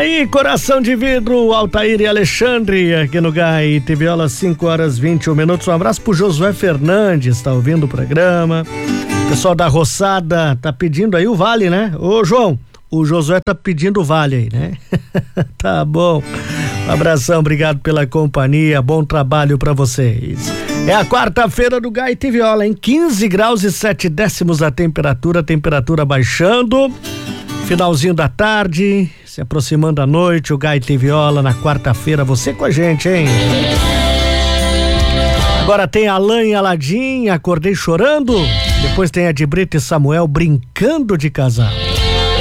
aí, coração de vidro, Altair e Alexandre, aqui no Gai TV Viola, 5h21. Um abraço pro Josué Fernandes, tá ouvindo o programa. Pessoal da Roçada tá pedindo aí o vale, né? Ô, João, o Josué tá pedindo o vale aí, né? Tá bom. Um abração, obrigado pela companhia, bom trabalho pra vocês. É a quarta-feira do Gai TV Viola, em 15 graus e 7 décimos a temperatura baixando. Finalzinho da tarde, se aproximando a noite, o Gai TV Viola na quarta-feira, você com a gente, hein? Agora tem Alain e Aladim, Acordei Chorando. Depois tem a de Brito e Samuel, Brincando de Casal.